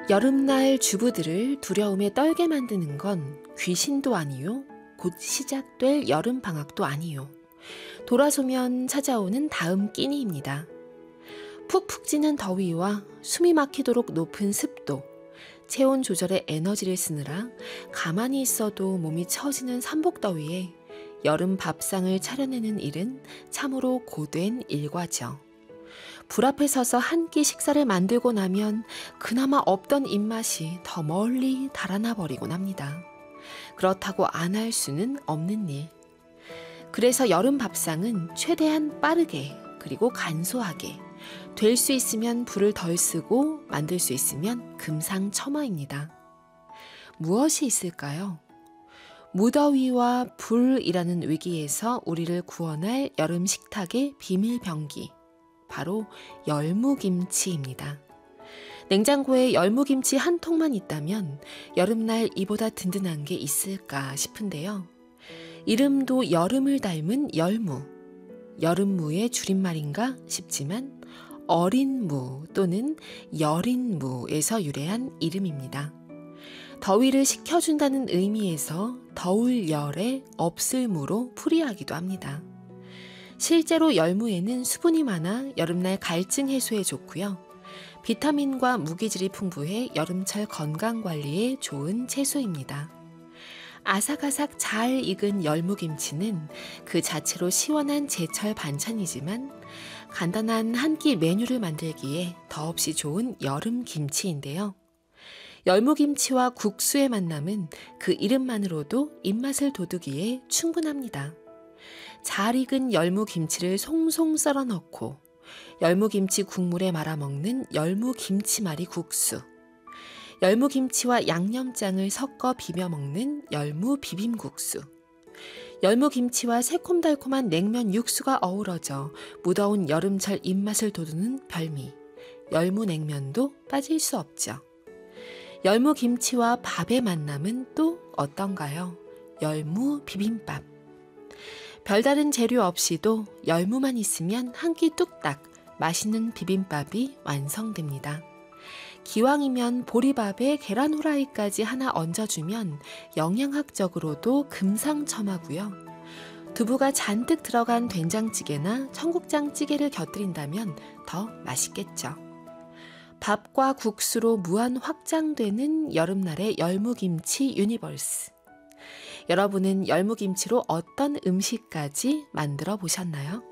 여름날 주부들을 두려움에 떨게 만드는 건 귀신도 아니요, 곧 시작될 여름방학도 아니요. 돌아서면 찾아오는 다음 끼니입니다. 푹푹 찌는 더위와 숨이 막히도록 높은 습도, 체온 조절에 에너지를 쓰느라 가만히 있어도 몸이 처지는 삼복더위에 여름 밥상을 차려내는 일은 참으로 고된 일과죠. 불 앞에 서서 한 끼 식사를 만들고 나면 그나마 없던 입맛이 더 멀리 달아나 버리곤 합니다. 그렇다고 안 할 수는 없는 일. 그래서 여름 밥상은 최대한 빠르게 그리고 간소하게, 될 수 있으면 불을 덜 쓰고 만들 수 있으면 금상첨화입니다. 무엇이 있을까요? 무더위와 불이라는 위기에서 우리를 구원할 여름 식탁의 비밀병기, 바로 열무김치입니다. 냉장고에 열무김치 한 통만 있다면 여름날 이보다 든든한 게 있을까 싶은데요. 이름도 여름을 닮은 열무, 여름무의 줄임말인가 싶지만 어린무 또는 여린무에서 유래한 이름입니다. 더위를 식혀준다는 의미에서 더울 열에 없을 무로 풀이하기도 합니다. 실제로 열무에는 수분이 많아 여름날 갈증 해소에 좋고요. 비타민과 무기질이 풍부해 여름철 건강관리에 좋은 채소입니다. 아삭아삭 잘 익은 열무김치는 그 자체로 시원한 제철 반찬이지만 간단한 한 끼 메뉴를 만들기에 더없이 좋은 여름 김치인데요. 열무김치와 국수의 만남은 그 이름만으로도 입맛을 돋우기에 충분합니다. 잘 익은 열무김치를 송송 썰어 넣고 열무김치 국물에 말아 먹는 열무김치말이 국수, 열무김치와 양념장을 섞어 비벼 먹는 열무비빔국수, 열무김치와 새콤달콤한 냉면 육수가 어우러져 무더운 여름철 입맛을 돋우는 별미, 열무냉면도 빠질 수 없죠. 열무김치와 밥의 만남은 또 어떤가요? 열무비빔밥. 별다른 재료 없이도 열무만 있으면 한 끼 뚝딱 맛있는 비빔밥이 완성됩니다. 기왕이면 보리밥에 계란 후라이까지 하나 얹어주면 영양학적으로도 금상첨화고요. 두부가 잔뜩 들어간 된장찌개나 청국장찌개를 곁들인다면 더 맛있겠죠. 밥과 국수로 무한 확장되는 여름날의 열무김치 유니버스. 여러분은 열무김치로 어떤 음식까지 만들어 보셨나요?